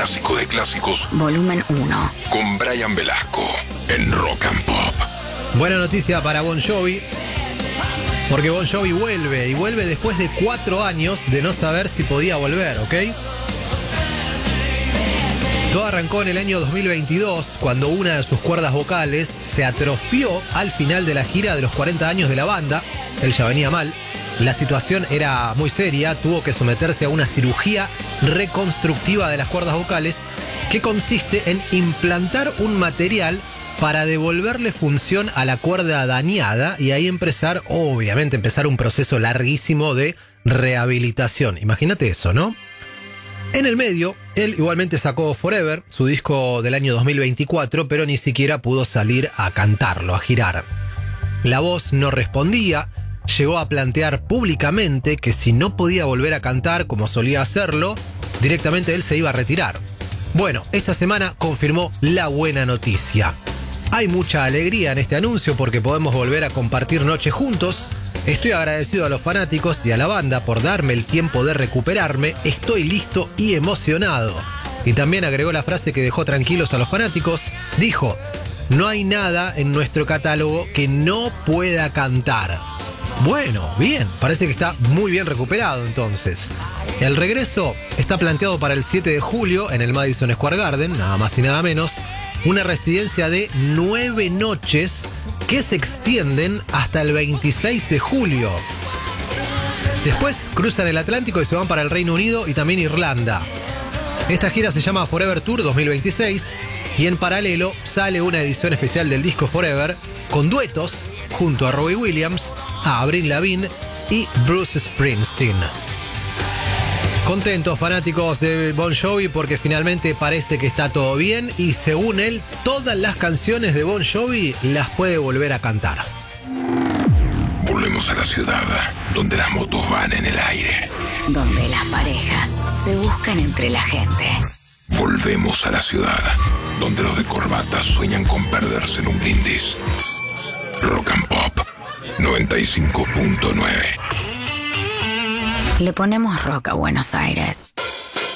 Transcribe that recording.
clásico de clásicos, Volumen 1. con Brian Velasco en Rock and Pop. Buena noticia para Bon Jovi, porque Bon Jovi vuelve, y vuelve después de 4 años de no saber si podía volver, ¿ok? Todo arrancó en el año 2022, cuando una de sus cuerdas vocales se atrofió al final de la gira de los 40 años de la banda. Él ya venía mal. La situación era muy seria, tuvo que someterse a una cirugía reconstructiva de las cuerdas vocales que consiste en implantar un material para devolverle función a la cuerda dañada y ahí empezar un proceso larguísimo de rehabilitación. Imagínate eso, ¿no? En el medio, él igualmente sacó Forever, su disco del año 2024, pero ni siquiera pudo salir a cantarlo, a girar. La voz no respondía. Llegó a plantear públicamente que si no podía volver a cantar como solía hacerlo, directamente él se iba a retirar. Bueno, esta semana confirmó la buena noticia. Hay mucha alegría en este anuncio porque podemos volver a compartir noches juntos. Estoy agradecido a los fanáticos y a la banda por darme el tiempo de recuperarme. Estoy listo y emocionado. Y también agregó la frase que dejó tranquilos a los fanáticos. Dijo: no hay nada en nuestro catálogo que no pueda cantar. Bueno, bien, parece que está muy bien recuperado entonces. El regreso está planteado para el 7 de julio en el Madison Square Garden, nada más y nada menos. Una residencia de 9 noches que se extienden hasta el 26 de julio. Después cruzan el Atlántico y se van para el Reino Unido y también Irlanda. Esta gira se llama Forever Tour 2026 y en paralelo sale una edición especial del disco Forever con duetos junto a Robbie Williams, a Avril Lavigne y Bruce Springsteen. Contentos fanáticos de Bon Jovi porque finalmente parece que está todo bien y según él, todas las canciones de Bon Jovi las puede volver a cantar. Volvemos a la ciudad donde las motos van en el aire. Donde las parejas se buscan entre la gente. Volvemos a la ciudad donde los de corbata sueñan con perderse en un brindis. Rock and Pop 95.9. Le ponemos rock a Buenos Aires.